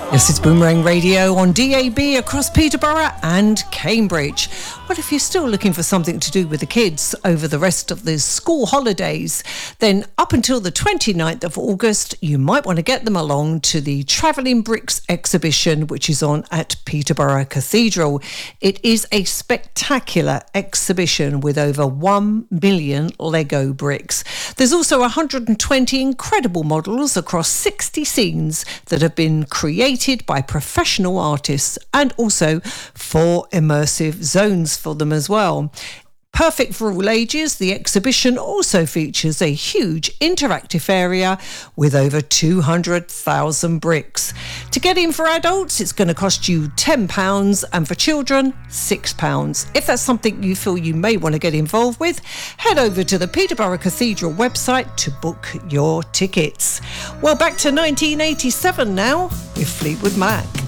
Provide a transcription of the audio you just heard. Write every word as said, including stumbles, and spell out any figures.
Yes, it's Boomerang Radio on D A B across Peterborough and Cambridge. Well, if you're still looking for something to do with the kids over the rest of the school holidays, then up until the twenty-ninth of August, you might want to get them along to the Travelling Bricks exhibition, which is on at Peterborough Cathedral. It is a spectacular exhibition with over one million Lego bricks. There's also one hundred twenty incredible models across sixty scenes that have been created by professional artists, and also four immersive zones for them as well. Perfect for all ages, the exhibition also features a huge interactive area with over two hundred thousand bricks. To get in for adults, it's going to cost you ten pounds, and for children, six pounds. If that's something you feel you may want to get involved with, head over to the Peterborough Cathedral website to book your tickets. Well, back to nineteen eighty-seven now with Fleetwood Mac.